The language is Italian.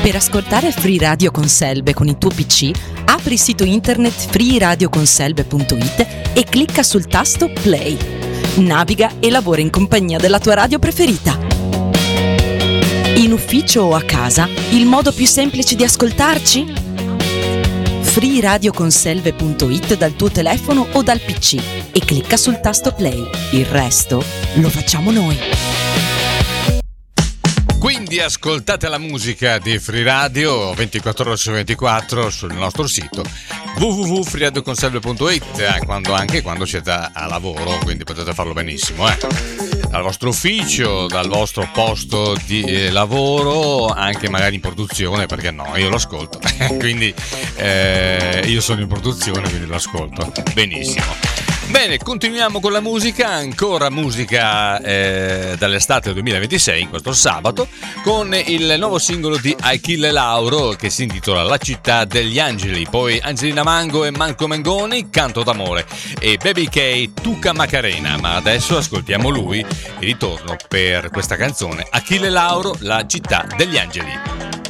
Per ascoltare Free Radio con Selbe con il tuo PC, apri il sito internet freeradioconselbe.it e clicca sul tasto Play. Naviga e lavora in compagnia della tua radio preferita. In ufficio o a casa, il modo più semplice di ascoltarci? freeradioconselve.it dal tuo telefono o dal PC e clicca sul tasto Play. Il resto lo facciamo noi. Quindi ascoltate la musica di Free Radio 24 ore su 24 sul nostro sito www.freeradioconselve.it quando siete a lavoro, quindi potete farlo benissimo, dal vostro ufficio, dal vostro posto di lavoro, anche magari in produzione, perché no, io lo ascolto quindi io sono in produzione, quindi lo ascolto benissimo. Bene, continuiamo con la musica, ancora musica dall'estate 2026, questo sabato, con il nuovo singolo di Achille Lauro che si intitola La città degli angeli, poi Angelina Mango e Manco Mengoni, Canto d'amore, e Baby K, Tuca Macarena, ma adesso ascoltiamo lui, e ritorno per questa canzone, Achille Lauro, La città degli angeli.